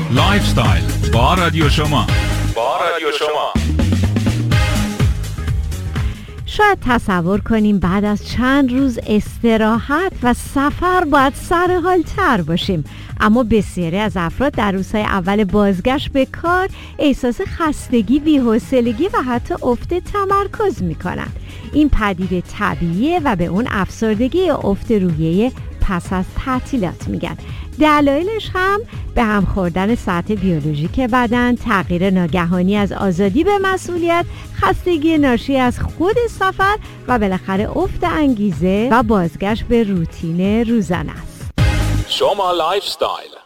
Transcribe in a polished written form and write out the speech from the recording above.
لایف استایل با رادیو شما. شاید تصور کنیم بعد از چند روز استراحت و سفر باید سرحال‌تر باشیم، اما بسیاری از افراد در روزهای اول بازگشت به کار احساس خستگی، بی‌حوصلگی و حتی افت تمرکز می‌کنند. این پدیده طبیعیه و به اون افسردگی یا افت روحیه پس از تعطیلات میگن. دلایلش هم به هم خوردن سطح بیولوژیک بدن، تغییر ناگهانی از آزادی به مسئولیت، خستگی ناشی از خود سفر و بالاخره افت انگیزه و بازگشت به روتین روزانه است. شما لایف استایل.